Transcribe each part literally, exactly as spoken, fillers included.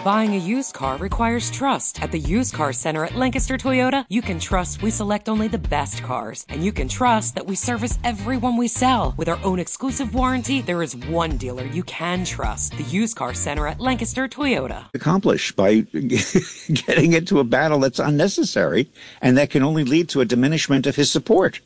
Buying a used car requires trust. At the Used Car Center at Lancaster Toyota, you can trust we select only the best cars. And you can trust that we service everyone we sell. With our own exclusive warranty, there is one dealer you can trust. The Used Car Center at Lancaster Toyota. Accomplish by getting into a battle that's unnecessary and that can only lead to a diminishment of his support.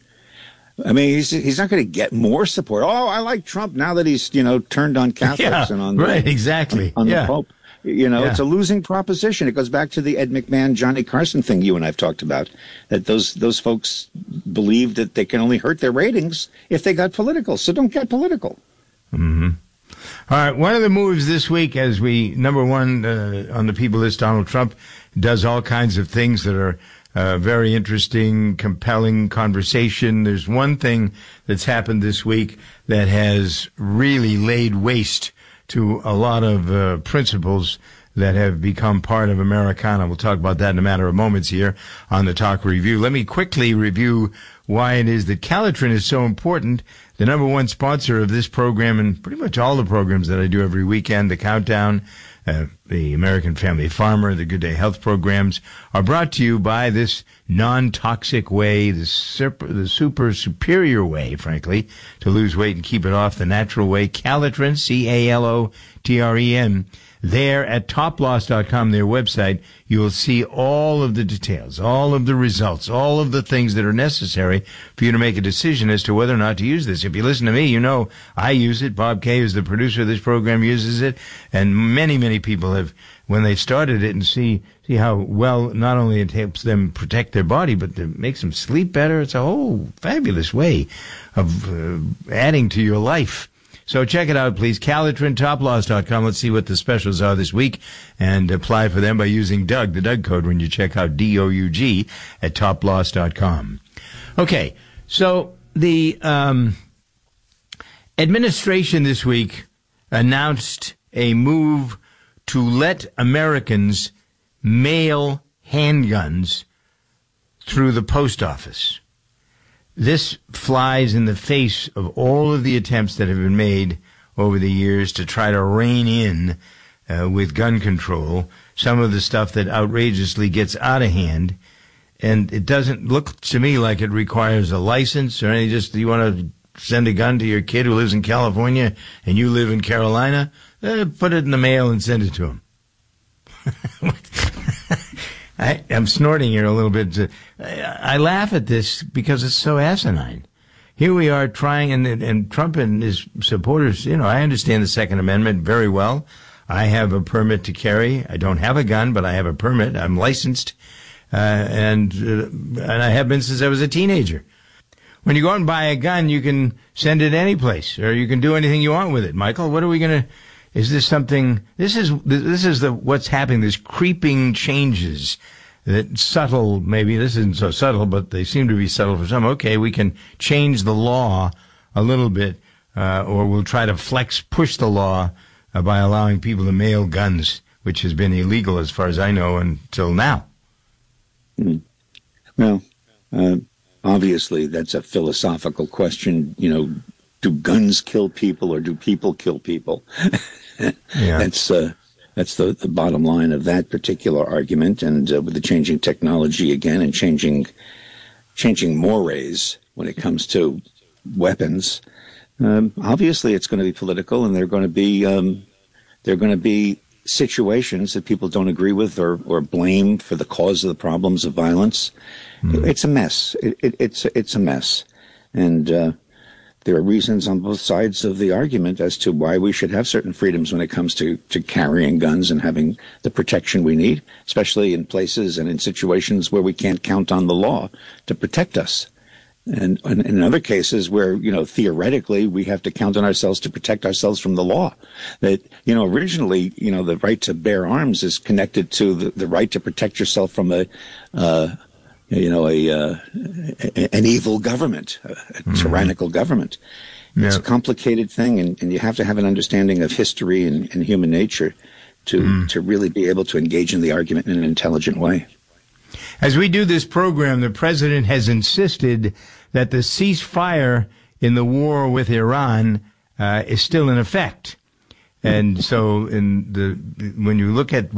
I mean, he's he's not going to get more support. Oh, I like Trump now that he's, you know, turned on Catholics yeah, and on the, right, exactly. on, on yeah. the Pope. You know, yeah. It's a losing proposition. It goes back to the Ed McMahon, Johnny Carson thing you and I've talked about, that those those folks believe that they can only hurt their ratings if they got political. So don't get political. Mm-hmm. All right. One of the moves this week, as we, number one, uh, on the people list, Donald Trump does all kinds of things that are uh, very interesting, compelling conversation. There's one thing that's happened this week that has really laid waste to a lot of uh, principles that have become part of Americana. We'll talk about that in a matter of moments here on the Talk Review. Let me quickly review why it is that Calitrin is so important. The number one sponsor of this program and pretty much all the programs that I do every weekend, the Countdown, uh, the American Family Farmer, the Good Day Health programs, are brought to you by this non-toxic way, the super, the super superior way, frankly, to lose weight and keep it off, the natural way, Calitrin, C A L O T R E N. There at top loss dot com, their website, you will see all of the details, all of the results, all of the things that are necessary for you to make a decision as to whether or not to use this. If you listen to me, you know I use it. Bob Kay, who's the producer of this program, uses it. And many, many people have, when they started it and see see how well not only it helps them protect their body, but it makes them sleep better. It's a whole fabulous way of uh, adding to your life. So check it out, please. Calitrin, top loss dot com. Let's see what the specials are this week and apply for them by using Doug, the Doug code, when you check out D O U G at top loss dot com. Okay, so the um, administration this week announced a move to let Americans mail handguns through the post office. This flies in the face of all of the attempts that have been made over the years to try to rein in uh, with gun control some of the stuff that outrageously gets out of hand. And it doesn't look to me like it requires a license or any, just you want to send a gun to your kid who lives in California and you live in Carolina, uh, put it in the mail and send it to him. I, I'm snorting here a little bit. I, I laugh at this because it's so asinine. Here we are trying, and, and Trump and his supporters, you know, I understand the Second Amendment very well. I have a permit to carry. I don't have a gun, but I have a permit. I'm licensed, uh, and uh, and I have been since I was a teenager. When you go out and buy a gun, you can send it any place, or you can do anything you want with it. Michael, what are we going to... Is this something, this is, this is the, what's happening, this creeping changes that subtle, maybe this isn't so subtle, but they seem to be subtle for some. Okay, we can change the law a little bit, uh, or we'll try to flex, push the law uh, by allowing people to mail guns, which has been illegal as far as I know until now. Mm. Well, uh, obviously that's a philosophical question, you know, do guns kill people or do people kill people? yeah. That's uh, that's the, the bottom line of that particular argument. And uh, with the changing technology again and changing changing mores when it comes to weapons, um, obviously it's going to be political, and they're going to be um, they're going to be situations that people don't agree with or, or blame for the cause of the problems of violence. Mm. It's a mess. It, it, it's it's a mess, and. Uh, There are reasons on both sides of the argument as to why we should have certain freedoms when it comes to, to carrying guns and having the protection we need, especially in places and in situations where we can't count on the law to protect us. And, and in other cases where, you know, theoretically we have to count on ourselves to protect ourselves from the law. That, you know, originally, you know, the right to bear arms is connected to the, the right to protect yourself from a, uh, you know, a, uh, an evil government, a mm-hmm. tyrannical government. Yeah. It's a complicated thing, and, and you have to have an understanding of history and, and human nature to, mm. to really be able to engage in the argument in an intelligent way. As we do this program, the president has insisted that the ceasefire in the war with Iran uh, is still in effect. And so in the when you look at